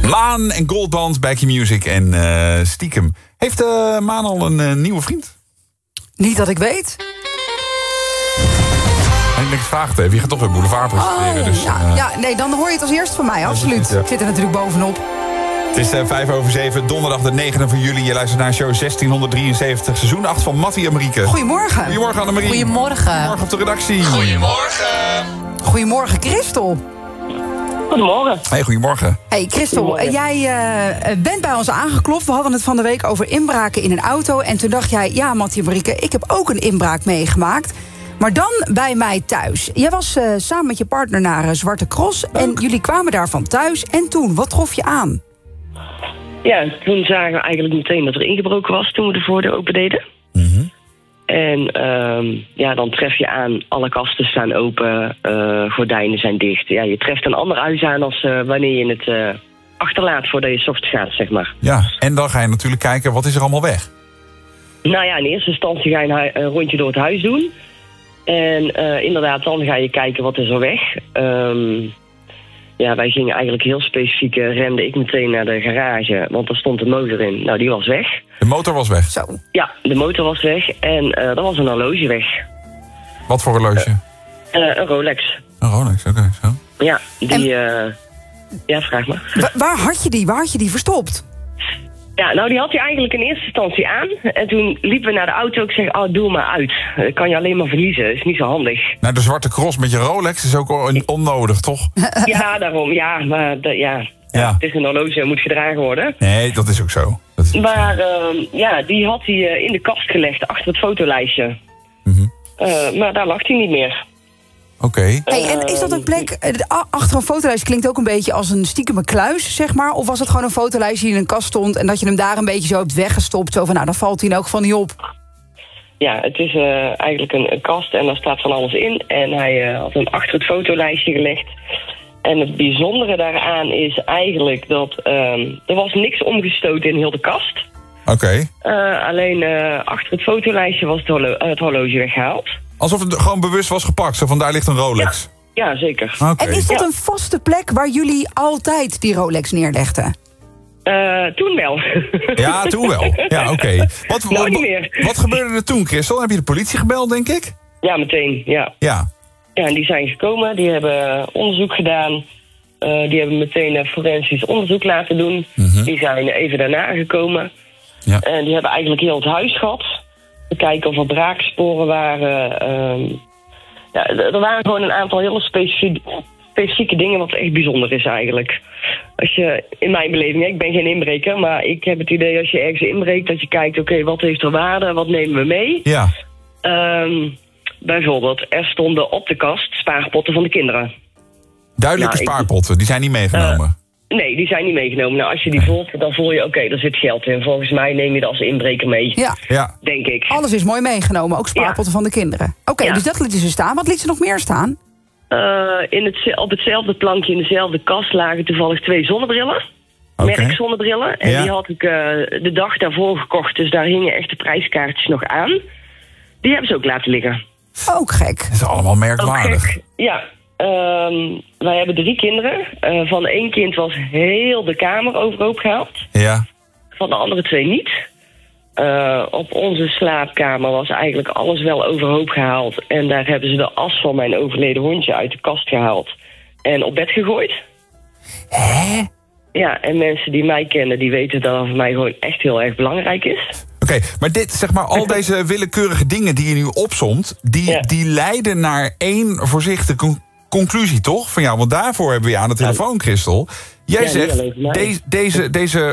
Maan en Goldband bij Q-Music en stiekem. Heeft Maan al een nieuwe vriend? Niet dat ik weet. Ik denk, vraag het even. Je gaat toch weer Boulevard presenteren. Dus, nee, dan hoor je het als eerste van mij, absoluut. Ja. Ik zit er natuurlijk bovenop. Het is 5:07, donderdag de 9e van juli. Je luistert naar show 1673, seizoen 8 van Mattie en Marieke. Goedemorgen. Goedemorgen Annemarie. Goedemorgen. Goedemorgen op de redactie. Goedemorgen, Christel. Goedemorgen. Hey, goedemorgen. Hey Christel, jij bent bij ons aangeklopt. We hadden het van de week over inbraken in een auto. En toen dacht jij, ja Mattie en Marieke, ik heb ook een inbraak meegemaakt. Maar dan bij mij thuis. Jij was samen met je partner naar Zwarte Cross. En jullie kwamen daarvan thuis. En toen, wat trof je aan? Ja, toen zagen we eigenlijk meteen dat er ingebroken was toen we de voordeur open deden. Mm-hmm. En dan tref je aan, alle kasten staan open, gordijnen zijn dicht. Ja, je treft een ander huis aan als wanneer je het achterlaat voordat je 's ochtends gaat, zeg maar. Ja, en dan ga je natuurlijk kijken, wat is er allemaal weg? Nou ja, in eerste instantie ga je een rondje door het huis doen. En inderdaad, dan ga je kijken wat is er weg. Wij gingen eigenlijk heel specifiek, rende ik meteen naar de garage, want er stond de motor in. Nou, die was weg. De motor was weg. Zo. Ja, de motor was weg en er was een horloge weg. Wat voor horloge? Een Rolex. Een Rolex, oké, zo. Ja, die... Ja, vraag maar. Waar had je die verstopt? Ja, nou die had hij eigenlijk in eerste instantie aan. En toen liepen we naar de auto. Ik zeg, doe maar uit. Dat kan je alleen maar verliezen. Is niet zo handig. Nou, de Zwarte Cross met je Rolex is ook onnodig, toch? Ja, daarom. Ja, maar het is een horloge, moet gedragen worden. Nee, dat is ook zo. Maar die had hij in de kast gelegd achter het fotolijstje. Mm-hmm. Maar daar lag hij niet meer. Oké. Hey, en is dat een plek, achter een fotolijst klinkt ook een beetje als een stiekeme kluis, zeg maar? Of was het gewoon een fotolijst die in een kast stond en dat je hem daar een beetje zo hebt weggestopt? Zo van, nou, dan valt hij in elk geval niet op. Ja, het is eigenlijk een kast en daar staat van alles in. En hij had hem achter het fotolijstje gelegd. En het bijzondere daaraan is eigenlijk dat er was niks omgestoten in heel de kast. Oké. Alleen achter het fotolijstje was het horloge weggehaald. Alsof het gewoon bewust was gepakt, zo van daar ligt een Rolex. Ja zeker. Okay. En is dat een vaste plek waar jullie altijd die Rolex neerlegden? Toen wel. Ja, toen wel. Ja, oké. Niet meer. Wat gebeurde er toen, Christel? Heb je de politie gebeld, denk ik? Ja, meteen, ja. Ja. Ja, en die zijn gekomen, die hebben onderzoek gedaan. Die hebben meteen forensisch onderzoek laten doen. Mm-hmm. Die zijn even daarna gekomen. Ja. En die hebben eigenlijk heel het huis gehad. Te kijken of er braaksporen waren. Er waren gewoon een aantal hele specifieke dingen wat echt bijzonder is eigenlijk. Als je, in mijn beleving, ik ben geen inbreker, maar ik heb het idee als je ergens inbreekt dat je kijkt, oké, wat heeft er waarde, wat nemen we mee? Ja. Bijvoorbeeld, er stonden op de kast spaarpotten van de kinderen. Duidelijke spaarpotten, die zijn niet meegenomen. Nee, die zijn niet meegenomen. Nou, als je die voelt, dan voel je, oké, er zit geld in. Volgens mij neem je dat als inbreker mee. Ja. Denk ik. Alles is mooi meegenomen, ook spaarpotten van de kinderen. Oké, dus dat liet ze staan. Wat liet ze nog meer staan? Op hetzelfde plankje in dezelfde kast lagen toevallig 2 zonnebrillen. Okay. Merkzonnebrillen. En die had ik de dag daarvoor gekocht. Dus daar hingen echt de prijskaartjes nog aan. Die hebben ze ook laten liggen. Ook gek. Dat is allemaal merkwaardig. Ja. Wij hebben 3 kinderen. Van 1 kind was heel de kamer overhoop gehaald. Ja. Van de andere 2 niet. Op onze slaapkamer was eigenlijk alles wel overhoop gehaald. En daar hebben ze de as van mijn overleden hondje uit de kast gehaald. En op bed gegooid. Hè? Ja, en mensen die mij kennen, die weten dat dat voor mij gewoon echt heel erg belangrijk is. Oké, maar dit, zeg maar, al deze willekeurige dingen die je nu opsomt, die leiden naar één voorzichtige conclusie, toch? Van ja, want daarvoor hebben we je aan de telefoon, Christel. Jij zegt, deze